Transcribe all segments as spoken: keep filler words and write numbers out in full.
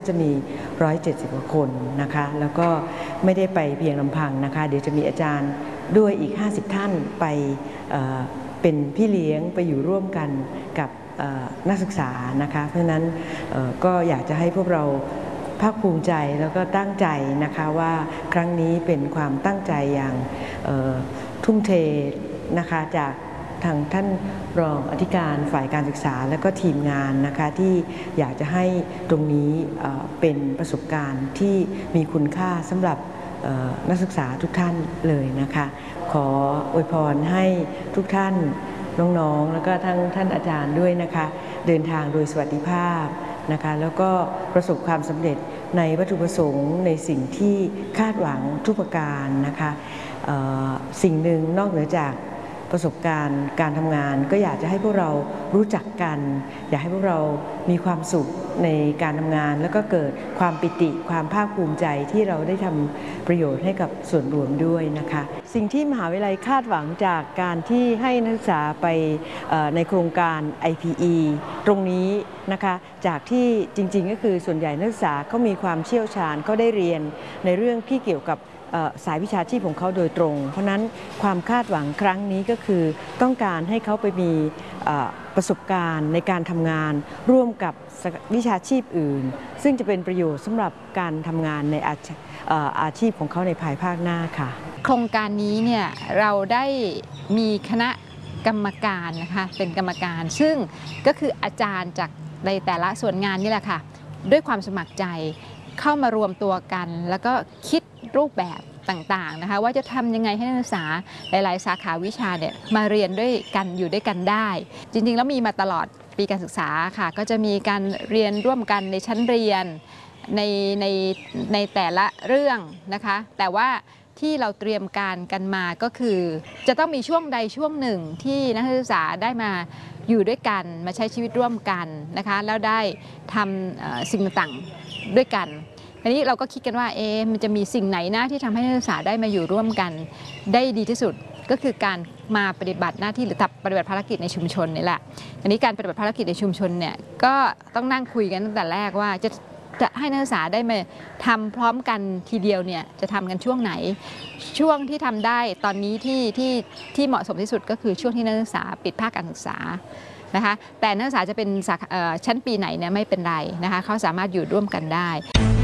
จะมีหนึ่งร้อยเจ็ดสิบกว่าคนนะคะแล้วก็ไม่ได้ไปเพียงลำพังนะคะเดี๋ยวจะมีอาจารย์ด้วยอีกห้าสิบท่านไปเอ่อเป็นพี่เลี้ยงไปอยู่ร่วมกันกับนักศึกษานะคะเพราะฉะนั้นก็อยากจะให้พวกเราภาคภูมิใจแล้วก็ตั้งใจนะคะว่าครั้งนี้เป็นความตั้งใจอย่างทุ่มเทนะคะจากทางท่านรองอธิการฝ่ายการศึกษาและก็ทีมงานนะคะที่อยากจะให้ตรงนี้เป็นประสบการณ์ที่มีคุณค่าสำหรับนักศึกษาทุกท่านเลยนะคะขออวยพรให้ทุกท่านน้องๆแล้วก็ทั้งท่านอาจารย์ด้วยนะคะเดินทางโดยสวัสดิภาพนะคะแล้วก็ประสบความสำเร็จในวัตถุประสงค์ในสิ่งที่คาดหวังทุกประการนะคะสิ่งหนึ่งนอกเหนือจากประสบการณ์การทำงานก็อยากจะให้พวกเรารู้จักกันอยากให้พวกเรามีความสุขในการทำงานแล้วก็เกิดความปิติความภาคภูมิใจที่เราได้ทำประโยชน์ให้กับส่วนรวมด้วยนะคะสิ่งที่มหาวิทยาลัยคาดหวังจากการที่ให้นักศึกษาไปในโครงการ ไอ พี อี ตรงนี้นะคะจากที่จริงๆก็คือส่วนใหญ่นักศึกษาเขามีความเชี่ยวชาญเขาได้เรียนในเรื่องที่เกี่ยวกับสายวิชาชีพของเขาโดยตรงเพราะนั้นความคาดหวังครั้งนี้ก็คือต้องการให้เขาไปมีประสบการณ์ในการทำงานร่วมกับวิชาชีพอื่นซึ่งจะเป็นประโยชน์สำหรับการทำงานในอาชีพของเขาในภายภาคหน้าค่ะโครงการนี้เนี่ยเราได้มีคณะกรรมการนะคะเป็นกรรมการซึ่งก็คืออาจารย์จากในแต่ละส่วนงานนี่แหละค่ะด้วยความสมัครใจเข้ามารวมตัวกันแล้วก็คิดรูปแบบต่างๆนะคะว่าจะทำยังไงให้นักศึกษาหลายๆสาขาวิชาเนี่ยมาเรียนด้วยกันอยู่ด้วยกันได้จริงๆแล้วมีมาตลอดปีการศึกษาค่ะก็จะมีการเรียนร่วมกันในชั้นเรียนในในในแต่ละเรื่องนะคะแต่ว่าที่เราเตรียมการกันมาก็คือจะต้องมีช่วงใดช่วงหนึ่งที่นักศึกษาได้มาอยู่ด้วยกันมาใช้ชีวิตร่วมกันนะคะแล้วได้ทำสิ่งต่างๆด้วยกันอันนี้เราก็คิดกันว่าเอ๊ะมันจะมีสิ่งไหนนะที่ทำให้นักศึกษาได้มาอยู่ร่วมกันได้ดีที่สุดก็คือการมาปฏิบัติหน้าที่หรือปฏิบัติภารกิจในชุมชนนี่แหละอันนี้การปฏิบัติภารกิจในชุมชนเนี่ยก็ต้องนั่งคุยกันตั้งแต่แรกว่าจะจะให้นักศึกษาได้มาทำพร้อมกันทีเดียวเนี่ยจะทำกันช่วงไหนช่วงที่ทำได้ตอนนี้ที่ที่ที่เหมาะสมที่สุดก็คือช่วงที่นักศึกษาปิดภาคการศึกษานะคะแต่นักศึกษาจะเป็นชั้นปีไหนเนี่ยไม่เป็นไรนะคะเขาสามารถอยู่ร่วมกันได้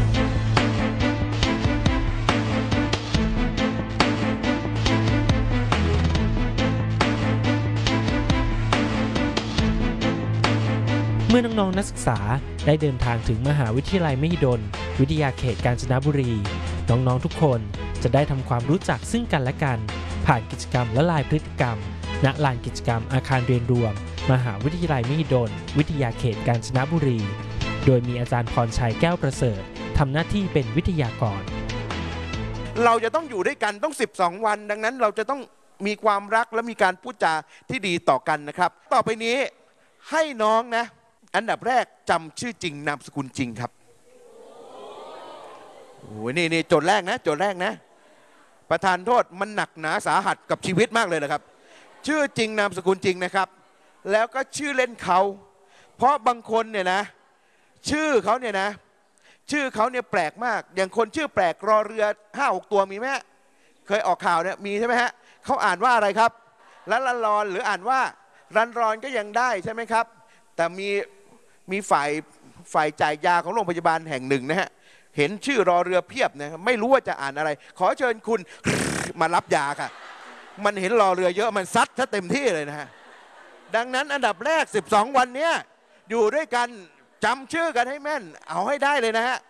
เมื่อน้องๆนักศึกษาได้เดินทางถึงมหาวิทยาลัยมหิดลวิทยาเขตกาญจนบุรีน้องๆทุกคนจะได้ทำความรู้จักซึ่งกันและกันผ่านกิจกรรมและลายพฤติกรรมณลานกิจกรรมอาคารเรียนรวมมหาวิทยาลัยมหิดลวิทยาเขตกาญจนบุรีโดยมีอาจารย์พรชัยแก้วประเสริฐทำหน้าที่เป็นวิทยากรเราจะต้องอยู่ด้วยกันต้องสิบสองวันดังนั้นเราจะต้องมีความรักและมีการพูดจาที่ดีต่อกันนะครับต่อไปนี้ให้น้องนะอันดับแรกจำชื่อจริงนามสกุลจริงครับโอ้ยนี่นี่โจทย์แรกนะโจทย์แรกนะประธานโทษมันหนักหนาสาหัสกับชีวิตมากเลยนะครับชื่อจริงนามสกุลจริงนะครับแล้วก็ชื่อเล่นเขาเพราะบางคนเนี่ยนะชื่อเขาเนี่ยนะชื่อเขาเนี่ยแปลกมากอย่างคนชื่อแปลกรอเรือห้าหกตัวมีไหมเคยออกข่าวเนี่ยมีใช่ไหมฮะเขาอ่านว่าอะไรครับลันลันรอนหรืออ่านว่ารันรอนก็ยังได้ใช่ไหมครับแต่มีมีฝ่ายฝ่ายจ่ายยาของโรงพยาบาลแห่งหนึ่งนะฮะเห็นชื่อรอเรือเพียบนะไม่รู้ว่าจะอ่านอะไรขอเชิญคุณมารับยาค่ะมันเห็นรอเรือเยอะมันซัดซะเต็มที่เลยนะฮะดังนั้นอันดับแรกสิบสองวันนี้อยู่ด้วยกันจำชื่อกันให้แม่นเอาให้ได้เลยนะฮะ